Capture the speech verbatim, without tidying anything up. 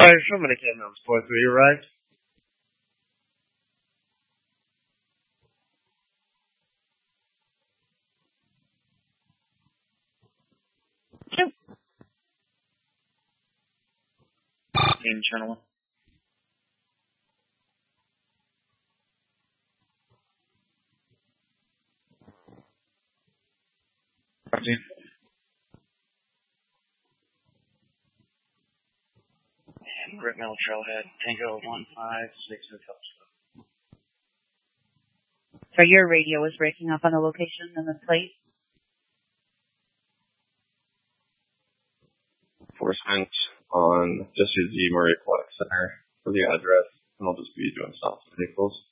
Sorry, somebody came on four three, right? Team channel. Roger. Rip Mill Trailhead, Tango one five six Hotel. So your radio is breaking up on the location and the plate? Enforcement on just use the Murray Aquatic Center for the address, and I'll just be doing stops and vehicles.